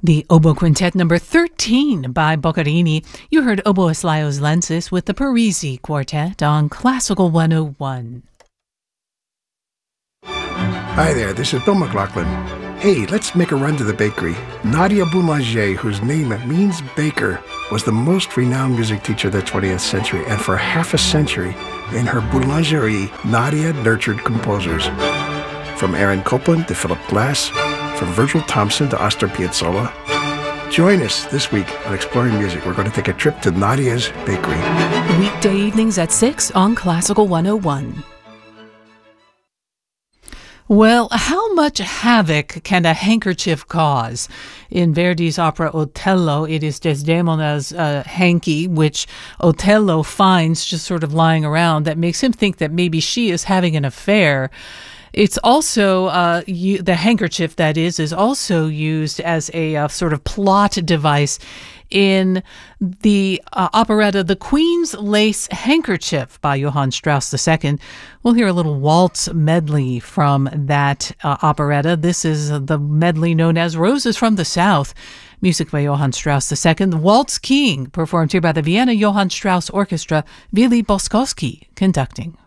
The Oboe Quintet number 13 by Boccherini. You heard Oboist Laios Lensis with the Parisi Quartet on Classical 101. Hi there, this is Bill McLaughlin. Hey, let's make a run to the bakery. Nadia Boulanger, whose name means baker, was the most renowned music teacher of the 20th century, and for half a century, in her boulangerie, Nadia nurtured composers. From Aaron Copland to Philip Glass, from Virgil Thompson to Astor Piazzolla. Join us this week on Exploring Music. We're going to take a trip to Nadia's Bakery. Weekday evenings at 6 on Classical 101. Well, how much havoc can a handkerchief cause? In Verdi's opera Otello, it is Desdemona's hanky, which Otello finds just sort of lying around, that makes him think that maybe she is having an affair. It's also, the handkerchief, that is also used as a sort of plot device in the operetta The Queen's Lace Handkerchief by Johann Strauss II. We'll hear a little waltz medley from that operetta. This is the medley known as Roses from the South, music by Johann Strauss II. Waltz King, performed here by the Vienna Johann Strauss Orchestra, Willy Boskowski conducting.